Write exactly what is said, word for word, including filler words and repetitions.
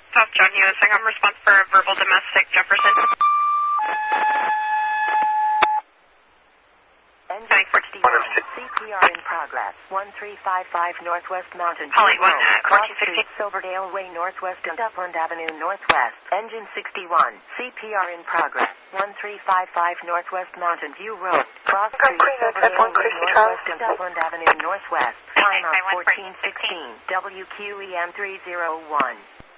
South John Hughes, I have a response for a verbal domestic Jefferson. Engine sixty-one, C P R in progress. one three five five Northwest Mountain View Holly, one, Road, uh, Cross fourteen fifty. Street, Silverdale Way Northwest and Upland Avenue Northwest. Engine sixty-one, C P R in progress. one three five five Northwest Mountain View Road, Cross Street, Silverdale Way Northwest and Upland Avenue Northwest. Time out fourteen sixteen, W Q E M three zero one.